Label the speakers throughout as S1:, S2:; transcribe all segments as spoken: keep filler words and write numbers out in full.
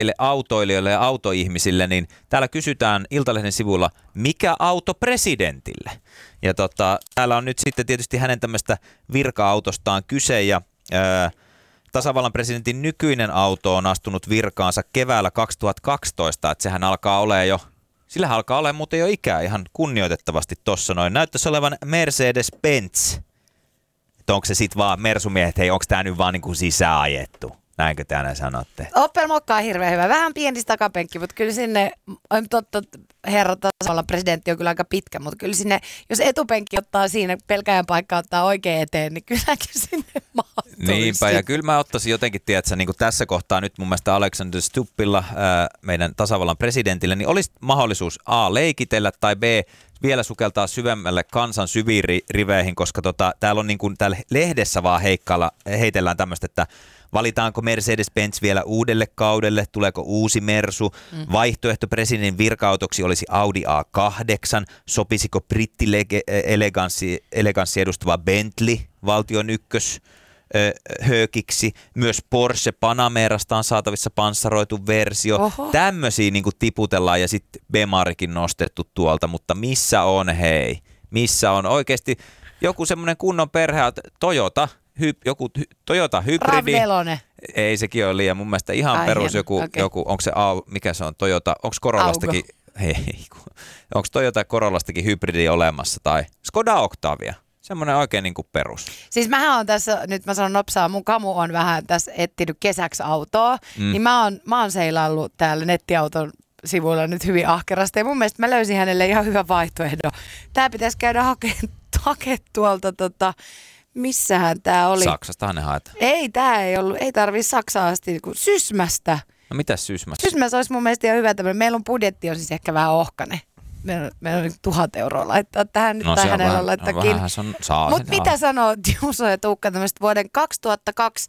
S1: autoilijoille ja autoihmisille, niin täällä kysytään Iltalehden sivuilla, mikä auto presidentille? Ja tota, täällä on nyt sitten tietysti hänen tämmöistä virka-autostaan kyse, ja ää, tasavallan presidentin nykyinen auto on astunut virkaansa keväällä kaksituhattakaksitoista, että sehän alkaa olemaan jo, sillä alkaa olemaan muuten jo ikää ihan kunnioitettavasti tossa noin. Näyttäisi olevan Mercedes-Benz. Että onko se sitten vaan mersumiehet, hei, onko tämä nyt vaan niin kuin sisääajettu? Näinkö te aina sanotte?
S2: Opel Mokka on hirveän hyvä. Vähän pieni takapenkki, mutta kyllä sinne, totta, herra tasavallan presidentti on kyllä aika pitkä, mutta kyllä sinne, jos etupenkki ottaa siinä, pelkäjän paikka ottaa oikein eteen, niin kylläkin sinne mahtuu.
S1: Niinpä, ja kyllä mä ottaisin jotenkin, tiedätkö, niin kuin tässä kohtaa nyt mun mielestä Alexander Stubbilla, ää, meidän tasavallan presidentille, niin olisi mahdollisuus A, leikitellä tai B, vielä sukeltaa syvemmälle kansan syviin riveihin, koska tota, täällä on niin kuin täällä lehdessä vaan heikkailla, heitellään tämmöistä, että valitaanko Mercedes-Benz vielä uudelle kaudelle, tuleeko uusi Mersu, mm. vaihtoehto presidentin virka-autoksi olisi Audi A kahdeksan, sopisiko britti-eleganssi eleganssi edustava Bentley valtion ykkös höökiksi, myös Porsche Panamerasta on saatavissa panssaroitu versio. Oho. Tämmöisiä niin kuin tiputellaan ja sitten Bemarikin nostettu tuolta, mutta missä on hei? Missä on oikeasti joku semmoinen kunnon perhe, Toyota, hy, joku hy, Toyota hybridi.
S2: Ravnelonen.
S1: Ei, sekin on liian mun mielestä ihan Ai perus joku, okay. joku, onko se, mikä se on, Toyota, onko Corollastakin, hei, onko Toyota Corollastakin hybridi olemassa tai Skoda Octavia? Semmoinen oikein niin kuin perus.
S2: Siis mähän on tässä, nyt mä sanon nopsaa, mun kamu on vähän tässä etsinyt kesäksi autoa, mm. niin mä oon, mä oon seilaillut täällä nettiauton sivuilla nyt hyvin ahkerasti ja mun mielestä mä löysin hänelle ihan hyvän vaihtoehdon. Tää pitäisi käydä hakemaan hake tuolta, tota, missähän tää oli?
S1: Saksastahan ne haetaan.
S2: Ei, tää ei ollut, ei tarvii Saksaa asti, kun Sysmästä.
S1: No mitäs Sysmässä?
S2: Sysmässä olisi mun mielestä ihan hyvä tämmöinen, meillä on budjetti on siis ehkä vähän ohkane. Meillä on, meillä on tuhat euroa laittaa tähän nyt,
S1: no,
S2: tai hänellä
S1: vähän,
S2: laittakin.
S1: No,
S2: mutta mitä sanoo Juuso ja Tuukka tämmöistä vuoden kaksituhattakaksi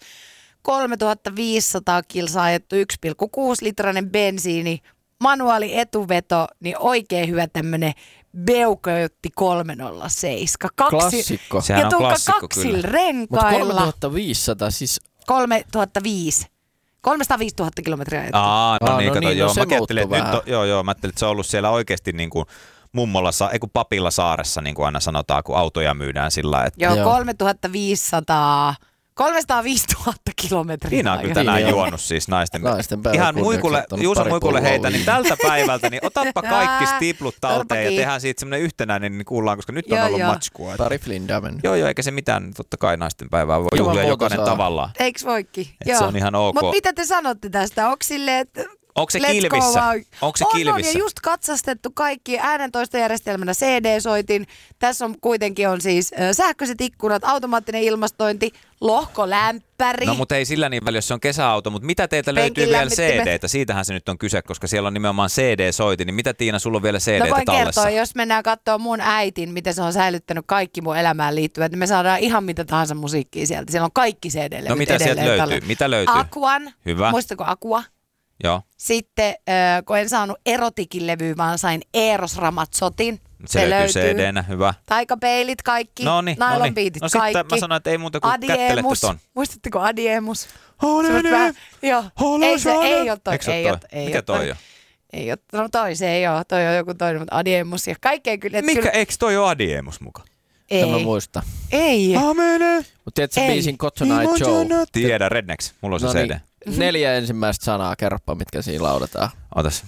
S2: kolmetuhattaviisisataa kilsaa ajettu yksi pilkku kuusi litrainen bensiini, manuaali etuveto, niin oikein hyvä tämmöinen Beuköytti kolmesataaseitsemän. Kaksi,
S3: klassikko.
S2: Ja
S1: Sehän on
S2: Tuukka
S1: klassikko
S2: kaksilla
S1: kyllä.
S2: renkailla.
S3: Mutta kolmetuhattaviisisataa siis...
S2: kolmetuhattaviisi. kolmesataaviisituhatta kilometriä ajettu.
S1: Aa, no,
S3: Aa,
S1: niin,
S3: no
S1: kato,
S3: niin,
S1: joo,
S3: no se
S1: mä ajattelin, että nyt on, joo, joo, mä ajattelin, että se on ollut siellä oikeasti niin kuin mummolla, ei kun papilla saaressa, niin kuin aina sanotaan, kun autoja myydään sillä että...
S2: Joo, kolmetuhattaviisisataa, kolmesataaviisituhatta kilometriä.
S1: Niina on kyllä tänään juonut siis naisten.
S3: naisten
S1: ihan muikulle, Juuso muikulle heitä, niin tältä päivältä, niin otappa kaikki stiplut talteen ja tehdään siitä semmoinen yhtenäinen, niin kuullaan, koska nyt on joo, ollut joo. matskua.
S3: Pari flindaa mennyt.
S1: Joo, joo, eikä se mitään, totta kai naisten päivää voi juhlia jokainen saa. Tavallaan.
S2: Eiks voikin?
S1: Se on ihan ok.
S2: Mutta mitä te sanotte tästä? Onko silleen, että...
S1: Onko se kilvissä? Onko se
S2: on,
S1: kilvissä?
S2: On, ja just katsastettu kaikki äänentoistojärjestelmänä C D-soitin. Tässä on kuitenkin on siis äh, sähköiset ikkunat, automaattinen ilmastointi, lohkolämpäri.
S1: No mutta ei sillä niin väliä, jos se on kesäauto, mutta mitä teiltä löytyy vielä C D:tä? Siitähän se nyt on kyse, koska siellä on nimenomaan C D-soitin, niin mitä Tiina, sulla on vielä C D:tä
S2: tallessa? No voin
S1: tallessa?
S2: kertoa, jos mennään katsoa mun äitin, miten se on säilyttänyt kaikki mun elämään liittyvät, niin me saadaan ihan mitä tahansa musiikkia sieltä. Siellä on kaikki C D-levyt.
S1: No mitä sieltä löytyy?
S2: Tallella.
S1: Mitä löytyy?
S2: Aquan. Hyvä. Muistatko Aqua?
S1: Joo.
S2: Sitten äh, kun en saanut erotikin levyä, vaan sain Eros Ramazzotin.
S1: Se, se löytyy C D-nä, hyvä.
S2: Taikapeilit kaikki,
S1: noniin,
S2: nylon beatit
S1: no
S2: kaikki.
S1: No sitten mä sanoin, että ei muuta kuin kättelette ton.
S2: Muistatteko Adiemus?
S1: Vähän,
S2: joo. Ei se, ei ole toi.
S1: Ei
S2: ole,
S1: ei Mikä toi on?
S2: Ei ole, no toi se ei ole, toi on joku toinen, mutta Adiemus ja kaikkea kyllä.
S1: Mikä,
S2: kyllä...
S1: eikö toi ole Adiemus mukaan?
S2: Ei.
S3: Tämä muista.
S2: Ei.
S1: Amene.
S3: Mutta tiedätkö se biisin Cotton Eye Joe?
S1: Tiedä, Rednecks. Mulla on se
S3: no
S1: C D.
S3: Niin, neljä ensimmäistä sanaa, kerropa, mitkä siinä lauletaan.
S1: Otas.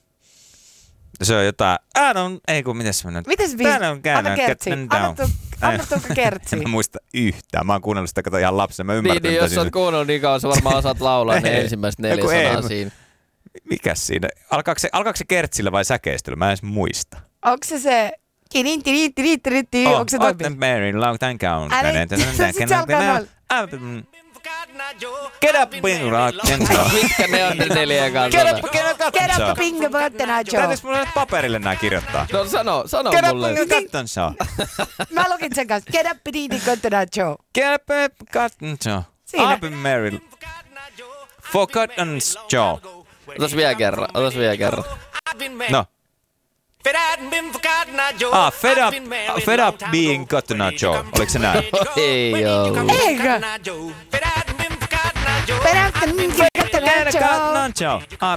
S1: Se on jotain, on, ei kun, mites se mennään?
S2: Mites biisi? Anna kertsi. Anna Tuukka kertsi.
S1: En mä muista yhtään. Mä oon kuunnellut sitä, kato ihan lapsen. Mä ymmärtänyt.
S3: Niin, niin jos sä oot kuunnellut niin kauan, sä varmaan osaat laulaa ne ensimmäiset neljä sanaa ei, siinä.
S1: Mikäs siinä? Alkaako se, alkaako se kertsillä vai säkeistelyllä? Mä en edes muista.
S2: Onko se se... Kirinti, riitti, riitti, riitti. Onko se toi biisi?
S1: Mary, long time count.
S2: Sitten se alkaa noilla.
S1: Get up, bing, rock,
S3: mitkä ne on ne neljä kanssa?
S1: Get up, get up,
S2: get up, bing, button, Joe.
S1: Täytyis mulle nyt paperille nää kirjoittaa.
S3: No sano, sano
S1: get
S3: mulle.
S1: Get up, bing, cotton show.
S2: Mä lukin sen kanssa. Get up, bing, button, Joe.
S1: Get up, cotton show. I've been married. For cotton show.
S3: Otas vielä kerran, otas vielä kerran.
S1: No. Ah, fed up, fed up being Cotton Eye Joe. Oliko se näin?
S3: Ei oo.
S2: Eikö? Fed up being Cotton Ciao.
S1: No, ciao.